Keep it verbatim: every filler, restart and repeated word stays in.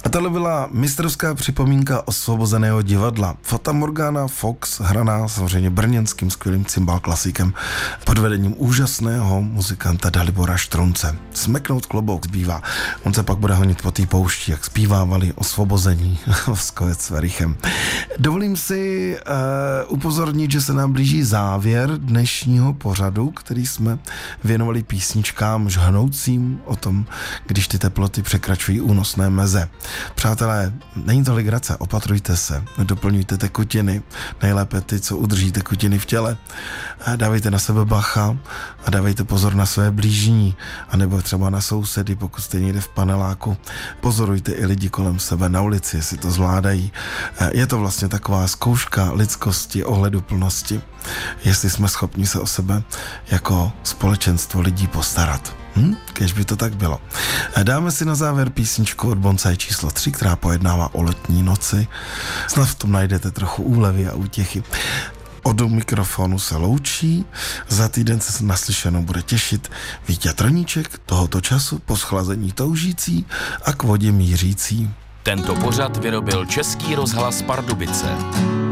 tohle byla mistrovská připomínka Osvobozeného divadla. Fata Morgana Fox, hraná samozřejmě brněnským skvělým cymbal klasikem pod vedením úžasného muzikanta Dalibora Štrunce. Smeknout klobouk zbývá. On se pak bude honit po té poušti, jak zpívávali Osvobození s Koec Verichem. Dovolím si uh, upozornit, že se nám blíží závěr dnešního pořadu, který jsme věnovali písničkám žhnoucím o tom, když ty teploty překračují únosné meze. Přátelé, není to legrace, opatrujte se, doplňujte tekutiny, nejlépe ty, co udrží tekutiny v těle. Dávejte na sebe bacha a dávejte pozor na své blížní, anebo třeba na sousedy, pokud jste někde v paneláku. Pozorujte i lidi kolem sebe na ulici, jestli to zvládají. Je to vlastně taková zkouška lidskosti, ohleduplnosti, jestli jsme schopni se o sebe jako společenstvo lidí postarat. Hm? Kéž by to tak bylo. Dáme si na závěr písničku od Bonsai číslo tři, která pojednává o letní noci. Snad v tom najdete trochu úlevy a útěchy. Od mikrofonu se loučí, za týden se naslyšenou bude těšit Vítě Trníček, tohoto času po schlazení toužící a k vodě mířící. Tento pořad vyrobil Český rozhlas Pardubice.